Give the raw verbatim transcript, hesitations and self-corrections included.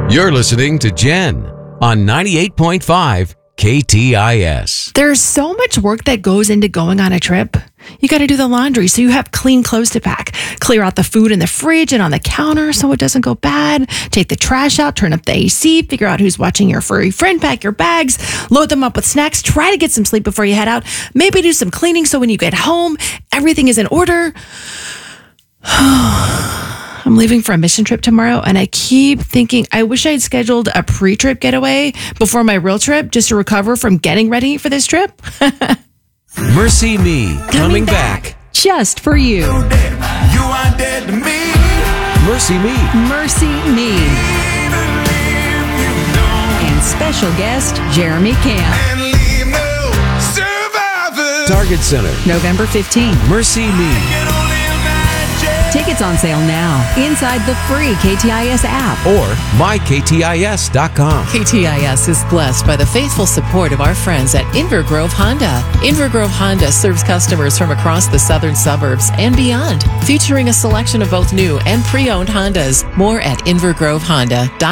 You're listening to Jen on ninety-eight point five K T I S. There's so much work that goes into going on a trip. You got to do the laundry so you have clean clothes to pack. Clear out the food in the fridge and on the counter so it doesn't go bad. Take the trash out, turn up the A C, figure out who's watching your furry friend, pack your bags, load them up with snacks, try to get some sleep before you head out. Maybe do some cleaning so when you get home, everything is in order. I'm leaving for a mission trip tomorrow, and I keep thinking I wish I had scheduled a pre-trip getaway before my real trip just to recover from getting ready for this trip. Mercy Me, coming, coming back. back just for you. You are dead to me. Mercy Me. Mercy Me. And special guest, Jeremy Camp. And leave no survivors. Target Center, November fifteenth. Mercy Me. Tickets on sale now inside the free K T I S app or my K T I S dot com. K T I S is blessed by the faithful support of our friends at Invergrove Honda. Invergrove Honda serves customers from across the southern suburbs and beyond, featuring a selection of both new and pre-owned Hondas. More at invergrove honda dot com.